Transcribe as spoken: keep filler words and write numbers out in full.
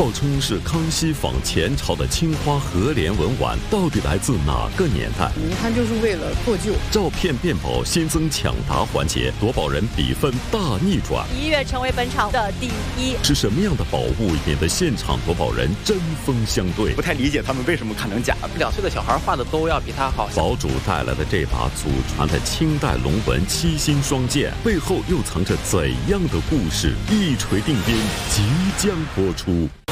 号称是康熙仿前朝的青花和联文碗，到底来自哪个年代？ 你看，就是为了破旧。 照片变宝新增抢答环节，夺宝人比分大逆转， 一跃成为本场的第一。 是什么样的宝物免得现场夺宝人针锋相对？ 不太理解他们为什么看成假。 两岁的小孩画的都要比他好。 宝主带来的这把祖传的清代龙纹七星双剑，背后又藏着怎样的故事？一锤定音即将播出。